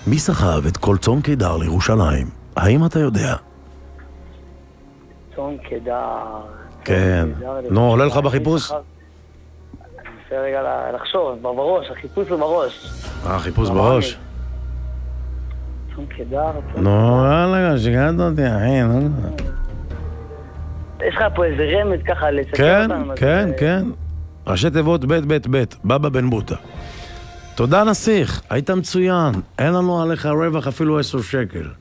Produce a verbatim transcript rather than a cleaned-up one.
מי סחב את כל צאן קידר לירושלים? האם אתה יודע? צאן קידר... כן. נו, עולה לך בחיפוש? אני מנסה רגע לחשוב, בראש, החיפוש הוא בראש. אה, חיפוש בראש? צאן קידר... נו, יאללה, שיגעת אותי, אחי, נו. יש לך פה איזה רמז ככה לסכם כן, אותנו? כן, כן. ראשי תיבות בית בית בית, בבא בן בוטה. תודה נסיך, היית מצוין. אין לנו עליך רווח אפילו עשר שקל.